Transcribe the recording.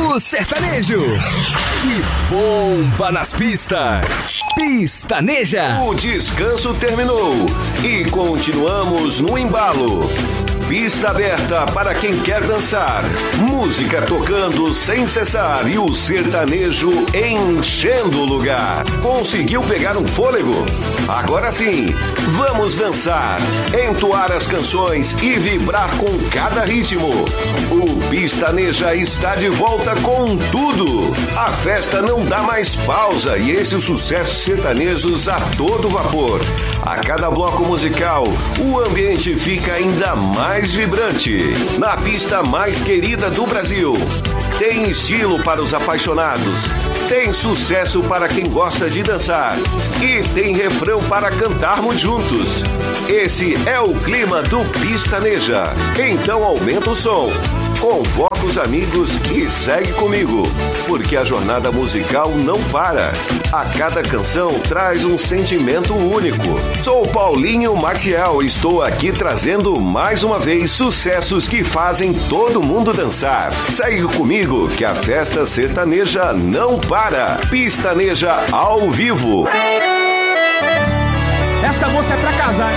do sertanejo. Que bomba nas pistas. Pistaneja. O descanso terminou e continuamos no embalo. Pista aberta para quem quer dançar. Música tocando sem cessar e o sertanejo enchendo o lugar. Conseguiu pegar um fôlego? Agora sim, vamos dançar, entoar as canções e vibrar com cada ritmo. O Pistaneja está de volta com tudo. A festa não dá mais pausa e esses sucessos sertanejos a todo vapor. A cada bloco musical, o ambiente fica ainda mais vibrante. Na pista mais querida do Brasil. Tem estilo para os apaixonados. Tem sucesso para quem gosta de dançar. E tem refrão para cantarmos juntos. Esse é o clima do Pistaneja. Então aumenta o som. Convoca os amigos e segue comigo, porque a jornada musical não para. A cada canção traz um sentimento único. Sou Paulinho Maciel, estou aqui trazendo mais uma vez sucessos que fazem todo mundo dançar. Segue comigo que a festa sertaneja não para. Pistaneja ao vivo. Essa moça é pra casar.